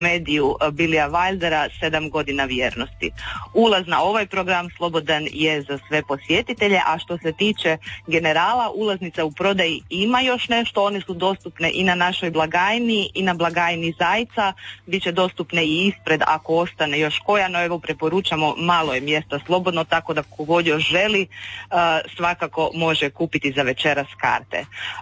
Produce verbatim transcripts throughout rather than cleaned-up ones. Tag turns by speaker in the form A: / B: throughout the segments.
A: mediju Billya Wildera Sedam godina vjernosti. Ulaz na ovaj program slobodan je za sve posjetitelje, a što se tiče Generala, ulaznica u prodaji ima još nešto, one su dostupne i na našoj blagajni i na blagajni Zajca, bit će dostupne i ispred ako ostane još koja, no evo preporučamo, malo je mjesta slobodno, tako da kogod još želi uh, svakako može kupiti za večeras karte.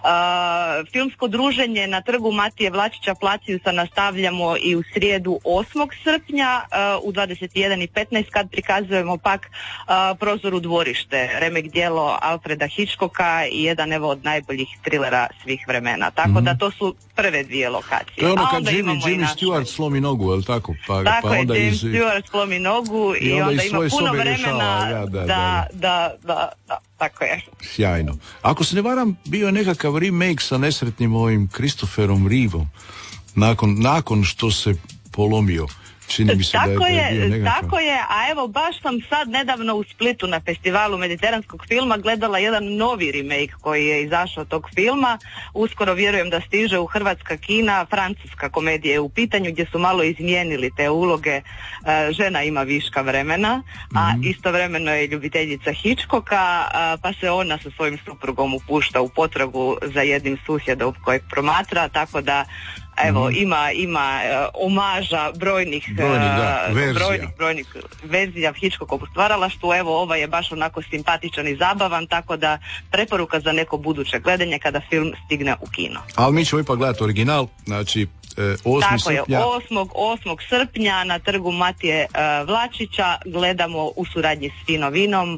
A: Uh, filmsko druženje na trgu Matije Vlačića Placijusa nastavljamo i u srijedu osmog srpnja uh, u dvadeset jedan i petnaest kad prikazujemo pak uh, Prozor u dvorište, remek djelo Alfreda Hitchcocka i jedan evo od najboljih trilera svih vremena. Tako mm-hmm. da to su prve dvije lokacije.
B: To je ono kad Jimmy, Jimmy Stewart slomi nogu, je li tako? Pa,
A: tako
B: pa
A: je,
B: onda
A: James
B: iz...
A: Stewart slomi nogu i, i onda, onda ima puno vremena rješava, ja, da, da, da, da, da, da, tako je.
B: Sjajno. Ako se ne varam, bio je nekakav remake sa nesretnim ovim Christopherom Reevom nakon, nakon što se polomio. Čini mi se
A: tako
B: da je,
A: je,
B: da je bio
A: tako je, a evo baš sam sad nedavno u Splitu na festivalu mediteranskog filma gledala jedan novi remake koji je izašao tog filma. Uskoro vjerujem da stiže u hrvatska kina, francuska komedija je u pitanju gdje su malo izmijenili te uloge. E, žena ima viška vremena, a mm-hmm. istovremeno je ljubiteljica Hitchcocka, a, pa se ona sa svojim suprugom upušta u potragu za jednim susjedom kojeg promatra, tako da evo, mm-hmm. ima, ima uh, omaža brojnih,
B: brojnih, da,
A: uh,
B: verzija.
A: brojnih, brojnih verzija Hitchcockovog stvaralaštva. Evo, ovaj je baš onako simpatičan i zabavan, tako da preporuka za neko buduće gledanje kada film stigne u kino.
B: Ali mi ćemo ipak gledati original, znači e, osmog
A: Tako
B: srpnja.
A: je, osmog srpnja na trgu Matije uh, Vlačića gledamo u suradnji s Fino vinom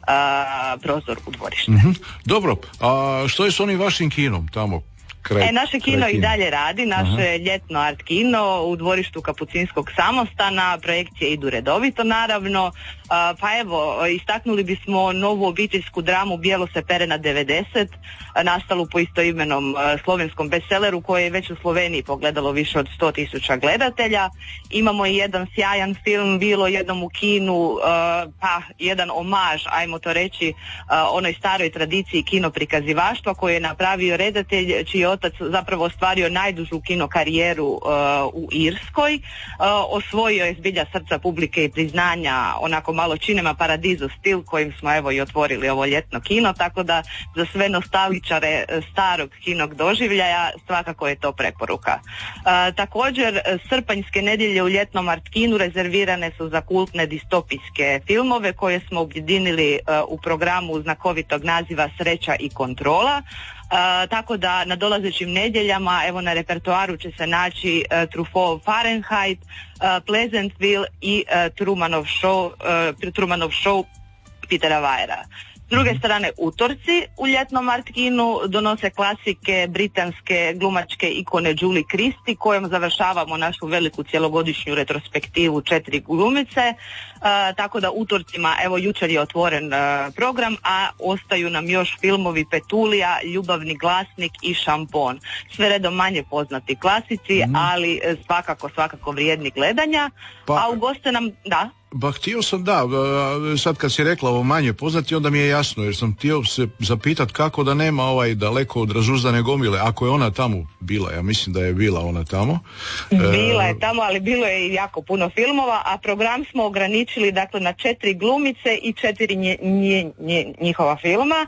A: uh, Prozor u dvorište.
B: Mm-hmm. Dobro, a što je s onim vašim kinom tamo? Kraj,
A: e, naše kino i dalje radi, naše Aha. ljetno art kino u dvorištu Kapucinskog samostana, projekcije idu redovito naravno, uh, pa evo, istaknuli bismo novu obiteljsku dramu Bijelo se pere na devedeset, nastalu po istoimenom uh, slovenskom bestselleru koje je već u Sloveniji pogledalo više od sto tisuća gledatelja. Imamo i jedan sjajan film, bilo jednom u kinu, uh, pa jedan omaž, ajmo to reći, uh, onoj staroj tradiciji kino prikazivaštva koju je napravio redatelj čiji otac zapravo ostvario najdužu kino karijeru uh, u Irskoj, uh, osvojio je zbilja srca publike i priznanja, onako malo Cinema Paradiso stil kojim smo evo i otvorili ovo ljetno kino, tako da za sve nostalgičare starog kinog doživljaja svakako je to preporuka. Uh, također srpanjske nedjelje u ljetnom art kinu rezervirane su za kultne distopijske filmove koje smo objedinili uh, u programu znakovitog naziva Sreća i kontrola. Uh, tako da na dolazećim nedjeljama evo na repertoaru će se naći uh, Truffautov Fahrenheit, uh, Pleasantville i uh, Trumanov show, uh, Trumanov show Petera Weira. S druge strane, utorci u ljetnom art kinu donose klasike britanske glumačke ikone Julie Christie kojom završavamo našu veliku cjelogodišnju retrospektivu četiri glumice, uh, tako da utorcima, evo jučer je otvoren uh, program, a ostaju nam još filmovi Petulija, Ljubavni glasnik i Šampon. Sve redom manje poznati klasici, mm. ali svakako, svakako vrijedni gledanja, pa, a ugoste nam, da?
B: Ba htio sam, da, sad kad si rekla ovo manje poznati, onda mi je jasno, jer sam htio se zapitat kako da nema ovaj daleko od razuzdane gomile, ako je ona tamo bila, ja mislim da je bila ona tamo.
A: Bila je tamo, ali bilo je i jako puno filmova, a program smo ograničili dakle na četiri glumice i četiri nje, nje, nje, njihova filma.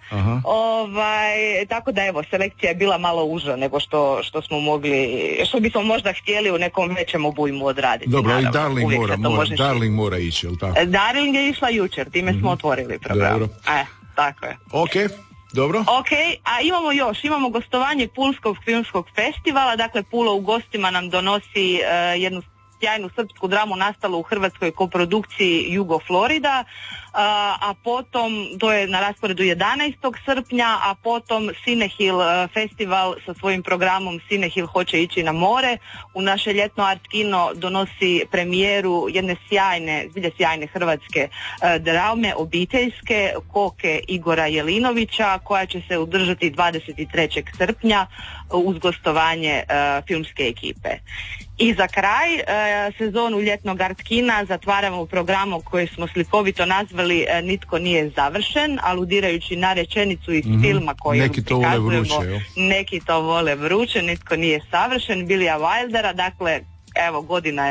A: Ovaj, tako da evo, selekcija je bila malo uža nego što, što smo mogli, što bismo možda htjeli u nekom većem obujmu odraditi.
B: Dobro, i Darling mora, mora, Darling mora ići, jel tako?
A: Darling je išla jučer, time mm-hmm. smo otvorili program.
B: Dobro.
A: E, tako je.
B: Ok, dobro.
A: Ok, a imamo još, imamo gostovanje Pulskog filmskog festivala, dakle Pula u gostima nam donosi uh, jednu sjajnu srpsku dramu nastalu u hrvatskoj koprodukciji Jugo Florida, a, a potom, to je na rasporedu jedanaestog srpnja, a potom Cinehil festival sa svojim programom Cinehil hoće ići na more. U naše ljetno art kino donosi premijeru jedne sjajne, zbilje sjajne hrvatske uh, drame, obiteljske, Koke Igora Jelinovića, koja će se održati dvadeset trećeg srpnja uz gostovanje uh, filmske ekipe. I za kraj, e, sezonu ljetnog art kina zatvaramo programom koji smo slikovito nazvali e, Nitko nije završen, aludirajući na rečenicu iz mm-hmm. filma koji
B: neki to vole vruće, jo?
A: Neki to vole vruće, nitko nije savršen, Billya Wildera, dakle evo godina